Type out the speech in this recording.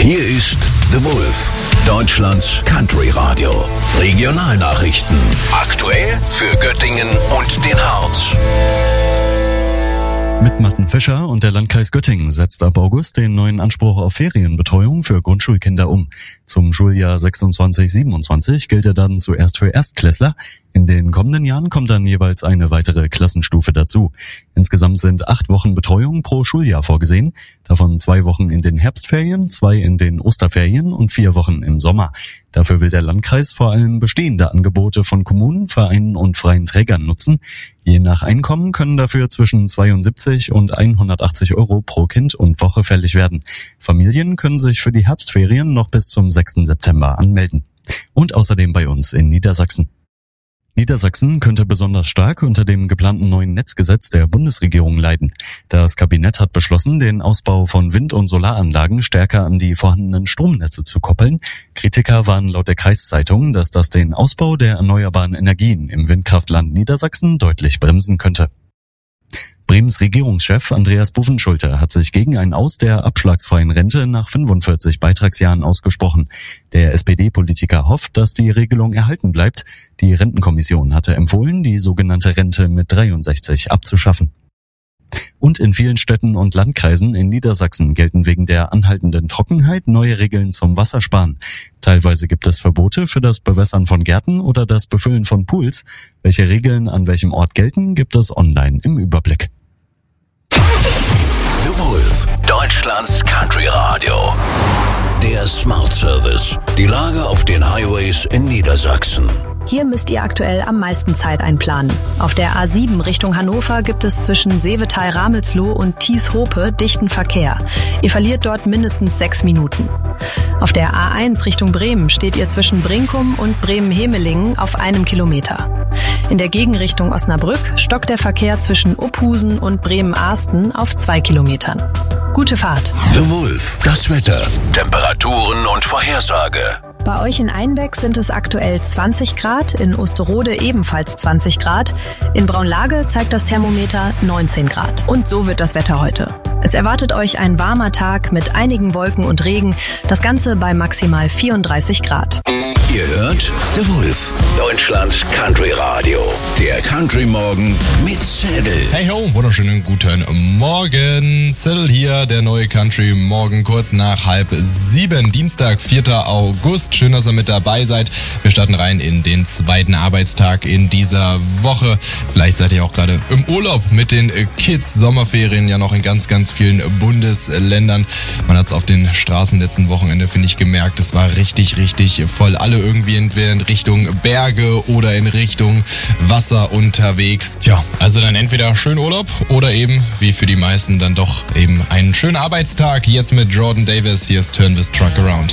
Hier ist The Wolf, Deutschlands Country Radio. Regionalnachrichten. Aktuell für Göttingen und den Harz. Mit Martin Fischer und der Landkreis Göttingen setzt ab August den neuen Anspruch auf Ferienbetreuung für Grundschulkinder um. Zum Schuljahr 26/27 gilt er dann zuerst für Erstklässler. In den kommenden Jahren kommt dann jeweils eine weitere Klassenstufe dazu. Insgesamt sind 8 Wochen Betreuung pro Schuljahr vorgesehen, davon 2 Wochen in den Herbstferien, 2 in den Osterferien und 4 Wochen im Sommer. Dafür will der Landkreis vor allem bestehende Angebote von Kommunen, Vereinen und freien Trägern nutzen. Je nach Einkommen können dafür zwischen 72 und 180 Euro pro Kind und Woche fällig werden. Familien können sich für die Herbstferien noch bis zum 6. September anmelden. Und außerdem bei uns in Niedersachsen. Niedersachsen könnte besonders stark unter dem geplanten neuen Netzgesetz der Bundesregierung leiden. Das Kabinett hat beschlossen, den Ausbau von Wind- und Solaranlagen stärker an die vorhandenen Stromnetze zu koppeln. Kritiker warnen laut der Kreiszeitung, dass das den Ausbau der erneuerbaren Energien im Windkraftland Niedersachsen deutlich bremsen könnte. Bremens Regierungschef Andreas Buffenschulte hat sich gegen ein Aus der abschlagsfreien Rente nach 45 Beitragsjahren ausgesprochen. Der SPD-Politiker hofft, dass die Regelung erhalten bleibt. Die Rentenkommission hatte empfohlen, die sogenannte Rente mit 63 abzuschaffen. Und in vielen Städten und Landkreisen in Niedersachsen gelten wegen der anhaltenden Trockenheit neue Regeln zum Wassersparen. Teilweise gibt es Verbote für das Bewässern von Gärten oder das Befüllen von Pools. Welche Regeln an welchem Ort gelten, gibt es online im Überblick. The Wolf, Deutschlands Country Radio. Der Smart Service. Die Lage auf den Highways in Niedersachsen. Hier müsst ihr aktuell am meisten Zeit einplanen. Auf der A7 Richtung Hannover gibt es zwischen Seevetal-Ramelsloh und Thies-Hope dichten Verkehr. Ihr verliert dort mindestens 6 Minuten. Auf der A1 Richtung Bremen steht ihr zwischen Brinkum und Bremen-Hemelingen auf 1 Kilometer. In der Gegenrichtung Osnabrück stockt der Verkehr zwischen Uphusen und Bremen-Ahsten auf 2 Kilometern. Gute Fahrt. The Wolf, das Wetter, Temperaturen und Vorhersage. Bei euch in Einbeck sind es aktuell 20 Grad, in Osterode ebenfalls 20 Grad. In Braunlage zeigt das Thermometer 19 Grad. Und so wird das Wetter heute. Es erwartet euch ein warmer Tag mit einigen Wolken und Regen. Das Ganze bei maximal 34 Grad. Ihr hört The Wolf, Deutschlands Country Radio. Der Country Morgen mit Zedel. Hey ho, wunderschönen guten Morgen. Zedel hier, der neue Country Morgen kurz nach 6:30. Dienstag, 4. August. Schön, dass ihr mit dabei seid. Wir starten rein in den 2. Arbeitstag in dieser Woche. Vielleicht seid ihr auch gerade im Urlaub mit den Kids. Sommerferien ja noch in ganz, ganz vielen Bundesländern. Man hat es auf den Straßen letzten Wochenende, finde ich, gemerkt. Es war richtig, richtig voll. Alle irgendwie entweder in Richtung Berge oder in Richtung Wasser unterwegs. Tja, also dann entweder schön Urlaub oder eben, wie für die meisten, dann doch eben einen schönen Arbeitstag. Jetzt mit Jordan Davis. Hier ist Turn This Truck Around.